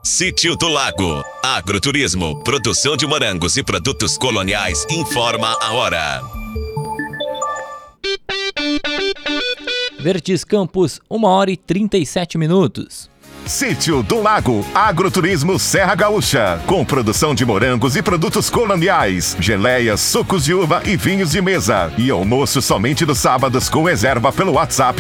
Sítio do Lago. Agroturismo, produção de morangos e produtos coloniais. Informa a hora. Verdes Campos, 1h37. Sítio do Lago, Agroturismo Serra Gaúcha, com produção de morangos e produtos coloniais, geleias, sucos de uva e vinhos de mesa. E almoço somente nos sábados com reserva pelo WhatsApp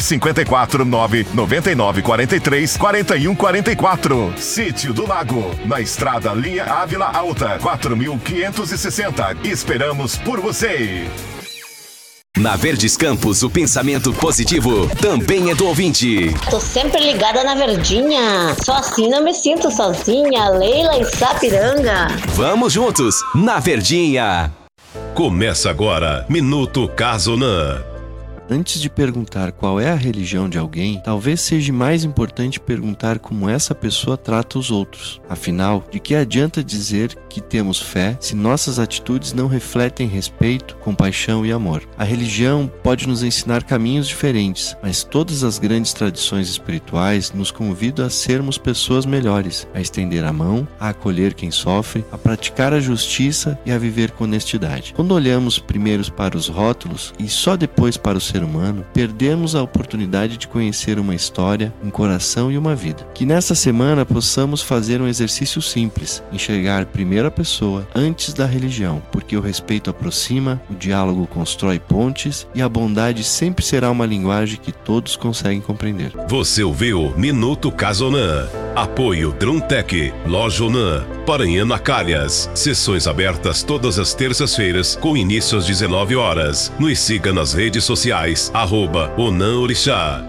549-9943-4144. Sítio do Lago, na estrada Linha Ávila Alta, 4560. Esperamos por você! Na Verdes Campos, o pensamento positivo também é do ouvinte. Tô sempre ligada na Verdinha. Só assim não me sinto sozinha. Leila e Sapiranga. Vamos juntos, na Verdinha. Começa agora, Minuto Casonan. Antes de perguntar qual é a religião de alguém, talvez seja mais importante perguntar como essa pessoa trata os outros. Afinal, de que adianta dizer que temos fé se nossas atitudes não refletem respeito, compaixão e amor? A religião pode nos ensinar caminhos diferentes, mas todas as grandes tradições espirituais nos convidam a sermos pessoas melhores, a estender a mão, a acolher quem sofre, a praticar a justiça e a viver com honestidade. Quando olhamos primeiro para os rótulos e só depois para o ser humano, perdemos a oportunidade de conhecer uma história, um coração e uma vida. Que nesta semana possamos fazer um exercício simples, enxergar primeiro a pessoa antes da religião, porque o respeito aproxima, o diálogo constrói pontes e a bondade sempre será uma linguagem que todos conseguem compreender. Você ouviu Minuto Casonan. Apoio Druntec, Loja Onan, Paranhana Calhas. Sessões abertas todas as terças-feiras com início às 19 horas. Nos siga nas redes sociais, @OnanOrixá.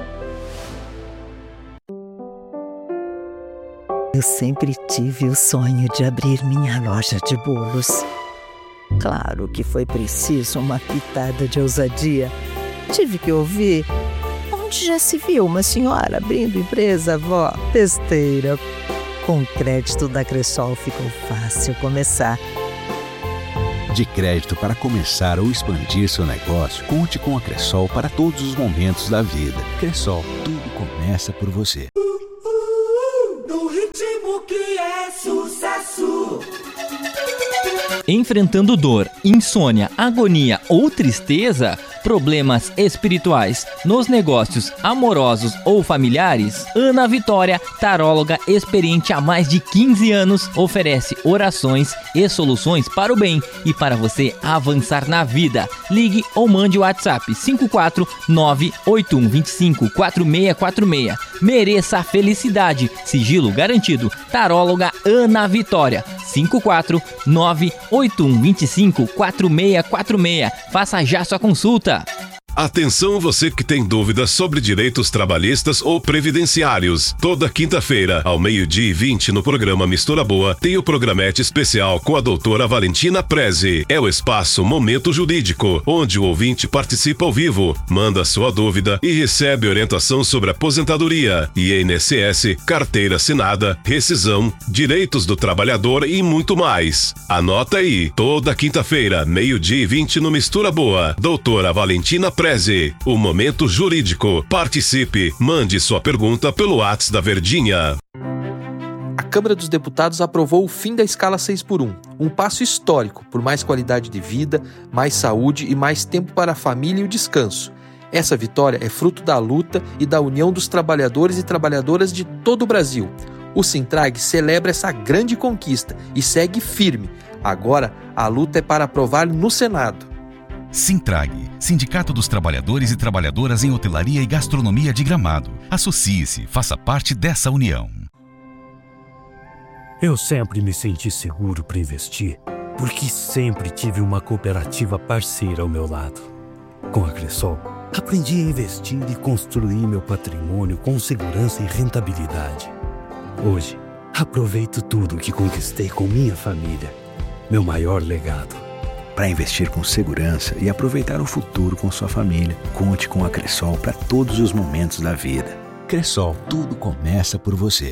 Eu sempre tive o sonho de abrir minha loja de bolos. Claro que foi preciso uma pitada de ousadia. Tive que ouvir: onde já se viu uma senhora abrindo empresa, vó? Besteira. Com o crédito da Cressol ficou fácil começar. De crédito para começar ou expandir seu negócio, conte com a Cressol para todos os momentos da vida. Cressol, tudo começa por você. No ritmo que é sucesso. Enfrentando dor, insônia, agonia ou tristeza, problemas espirituais, nos negócios amorosos ou familiares, Ana Vitória, taróloga experiente há mais de 15 anos, oferece orações e soluções para o bem e para você avançar na vida. Ligue ou mande o WhatsApp 549-8125-4646. Mereça a felicidade, sigilo garantido. Taróloga Ana Vitória, 549-8125-4646. Faça já sua consulta. Atenção você que tem dúvidas sobre direitos trabalhistas ou previdenciários. Toda quinta-feira, ao 12:20 no programa Mistura Boa, tem o programete especial com a doutora Valentina Prezi. É o espaço Momento Jurídico, onde o ouvinte participa ao vivo, manda sua dúvida e recebe orientação sobre aposentadoria, INSS, carteira assinada, rescisão, direitos do trabalhador e muito mais. Anota aí, toda quinta-feira, 12:20 no Mistura Boa, doutora Valentina Prezi. O Momento Jurídico. Participe. Mande sua pergunta pelo WhatsApp da Verdinha. A Câmara dos Deputados aprovou o fim da escala 6x1, um passo histórico por mais qualidade de vida, mais saúde e mais tempo para a família e o descanso. Essa vitória é fruto da luta e da união dos trabalhadores e trabalhadoras de todo o Brasil. O Sintrag celebra essa grande conquista e segue firme. Agora, a luta é para aprovar no Senado. Sintrag, Sindicato dos Trabalhadores e Trabalhadoras em Hotelaria e Gastronomia de Gramado. Associe-se, faça parte dessa união. Eu sempre me senti seguro para investir, porque sempre tive uma cooperativa parceira ao meu lado. Com a Cressol, aprendi a investir e construir meu patrimônio com segurança e rentabilidade. Hoje, aproveito tudo que conquistei com minha família, meu maior legado. Para investir com segurança e aproveitar o futuro com sua família, conte com a Cressol para todos os momentos da vida. Cressol, tudo começa por você.